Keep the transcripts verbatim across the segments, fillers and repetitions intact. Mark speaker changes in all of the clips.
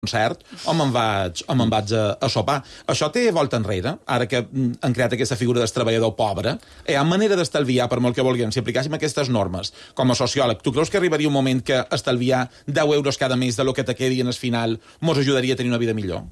Speaker 1: concert o me'n vaig, o me'n vaig a, a sopar. Això té volta enrere, ara que han creat aquesta figura del treballador pobre. Hi ha manera d'estalviar, per molt que vulguem, si aplicàssim aquestes normes. Com a sociòleg, tu creus que arribaria un moment que estalviar deu euros cada mes de lo que te quedi en el final mos ajudaria a tenir una vida millor?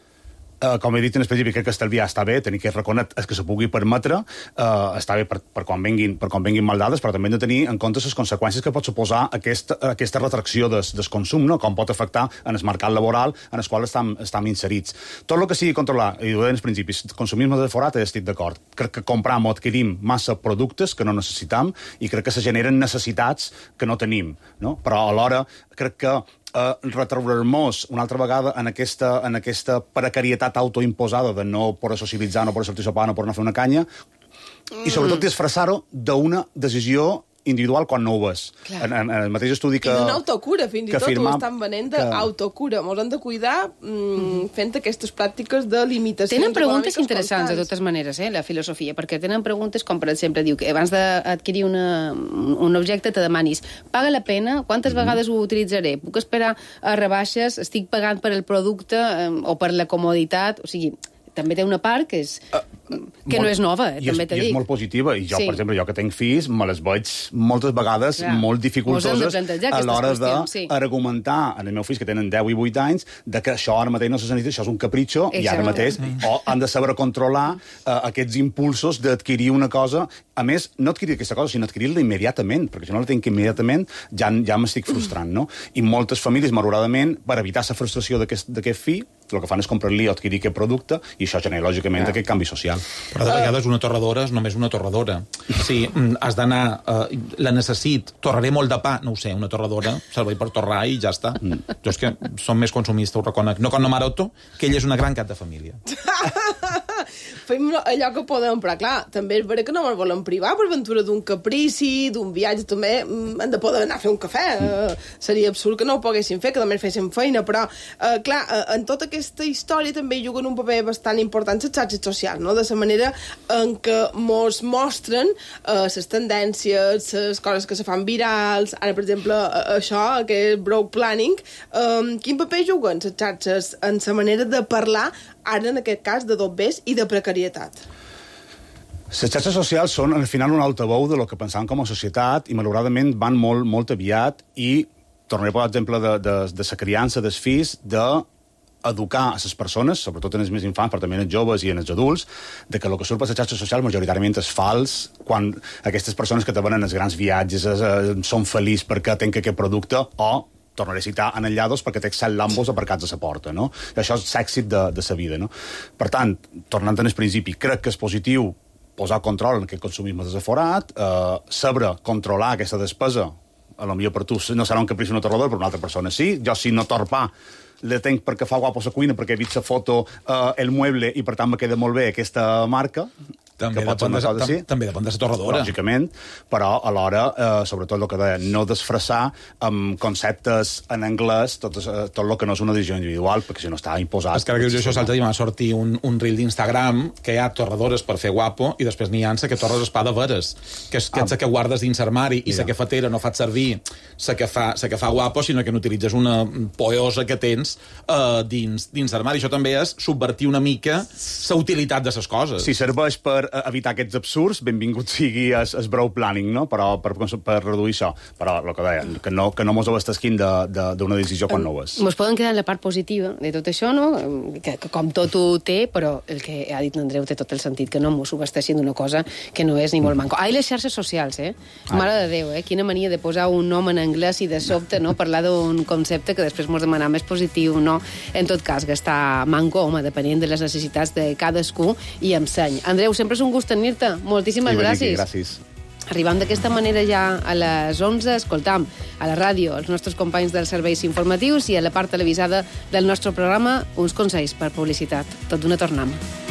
Speaker 2: Uh, com he dit en el principi, crec que estalviar està bé, tenir que reconèixer el que se pugui permetre, uh, està bé per, per, quan venguin, per quan venguin maldades, però també hem de tenir en compte les conseqüències que pot suposar aquesta, aquesta retracció des, des consum, no? Com pot afectar en el mercat laboral en el qual estem, estem inserits. Tot el que sigui controlar, i ho deia en els principis, consumisme deforat, estic d'acord. Crec que compram o adquirim massa productes que no necessitam i crec que se generen necessitats que no tenim, no? Però alhora crec que Uh, retrobar-nos una altra vegada en aquesta, en aquesta precarietat autoimposada de no poder socialitzar, no poder sortir a sopar, no poder anar a fer una canya, mm. i sobretot disfressar-ho d'una decisió individual quan no ho és. En, en, en el mateix estudi que...
Speaker 3: I d'una autocura, fins i tot
Speaker 2: afirma,
Speaker 3: ho estan venent d'autocura. Mos hem de cuidar mm, fent aquestes pràctiques de limitacions.
Speaker 4: Tenen preguntes interessants, constants. De totes maneres, eh, la filosofia, perquè tenen preguntes com, per exemple, diu que abans d'adquirir una, un objecte te demanis, paga la pena? Quantes mm. vegades ho utilitzaré? Puc esperar a rebaixes? Estic pagant per el producte eh, o per la comoditat? O sigui, també té una part que és... Uh, que molt, no és nova, eh, també t'he dit.
Speaker 2: I és molt positiva, i jo, sí. per exemple, jo que tenc fills, me les veig moltes vegades Clar. molt dificultoses a l'hora d'argumentar sí. en els meus fills, que tenen deu i vuit anys, de que això ara mateix no se necessita, això és un capritxo, Exacte. i ara mateix sí. o han de saber controlar uh, aquests impulsos d'adquirir una cosa, a més, no adquirir aquesta cosa, sinó adquirir-la immediatament, perquè si no la tinc immediatament, ja, ja m'estic frustrant, no? I moltes famílies, malauradament, per evitar la frustració d'aquest fill, el que fan és comprar-li o adquirir aquest producte, i això genera, lògicament, ja. aquest canvi social.
Speaker 1: Però de vegades una torradora és només una torradora. Si has d'anar... Uh, la necessit, torraré molt de pa, no ho sé, una torradora, servei per torrar i ja està. Mm. Jo és que som més consumistes, ho reconec. No com no Maroto, que ell és una gran cap de família.
Speaker 3: Fem allò que podem, però clar, també és vera que no ens volem privar per ventura d'un caprici, d'un viatge, també hem de poder anar a fer un cafè. Mm. Uh, seria absurd que no ho poguéssim fer, que només féssim feina, però, uh, clar, uh, en tota aquesta història també juguen un paper bastant important les xarxes socials, no? De la manera en què mos mostren les uh, tendències, les coses que se fan virals, ara, per exemple, uh, això, aquest broke planning, um, quin paper juguen les xarxes en la manera de parlar, ara en aquest cas, de dobbers i de precarietat?
Speaker 2: Les xarxes socials són, al final, un altaveu de lo que pensàvem com a societat i, malauradament, van molt, molt aviat i, tornaré a posar exemple de, de, de la criança dels fills, de educar a les persones, sobretot en els més infants, però també en els joves i en els adults, de que el que surt per les xarxes socials majoritàriament és fals, quan aquestes persones que te venen els grans viatges eh, són feliços perquè tenen aquest producte, o tornaré a citar enllaços perquè tens set Lambos aparcats a la porta, no? I això és l'èxit de, de la vida, no? Per tant, tornant al principi, crec que és positiu posar control en aquest consumisme desaforat, eh, saber controlar aquesta despesa, a lo millor per tu no serà un caprici una torradora, però una altra persona sí. Jo, si no torpa, la tenc perquè fa guapo la cuina, perquè he vist la foto, eh, el mueble, i per tant me queda molt bé aquesta marca,
Speaker 1: també
Speaker 2: que pot ser una cosa així.
Speaker 1: També depèn de la torradora.
Speaker 2: Lògicament, però alhora, eh, sobretot el que deia, no desfressar amb conceptes en anglès tot, eh, tot el que no és una decisió individual, perquè si no està imposat...
Speaker 1: És que ara que jo això l'altre dia m'ha sortit un, un reel d'Instagram que hi ha torradores per fer guapo i després n'hi ha que torres espada veres, que és que, ah. que guardes dins l'armari i la que fatera no fa servir la que fa, que fa guapo, sinó que n'utilitzes una poeosa que tens uh, dins, dins l'armari. Això també és subvertir una mica la utilitat de les coses.
Speaker 2: Si serveix per evitar aquests absurds, benvingut sigui el, el brow planning, no? Però per, per reduir això. Però el que deia, que no, que no mos abastesquin d'una decisió quan no ho és.
Speaker 4: Mos poden quedar en la part positiva de tot això, no? Que, que com tot ho té, però el que ha dit l'Andreu té tot el sentit, que no mos abasteixin d'una cosa que no és ni molt manco. Ah, i les xarxes socials, eh? Mare de Déu, eh? Quina mania de posar un nom en anglès i de sobte, no? Parlar d'un concepte que després mos demanar més positiu, no? En tot cas, gastar manco, home, depenent de les necessitats de cadascú i amb seny. Andreu, sempre és un gust tenir-te. Moltíssimes gràcies.
Speaker 2: Gràcies.
Speaker 4: Arribam d'aquesta manera ja a les onze, escoltam a la ràdio els nostres companys dels serveis informatius i a la part televisada del nostre programa uns consells per publicitat. Tot d'una tornem.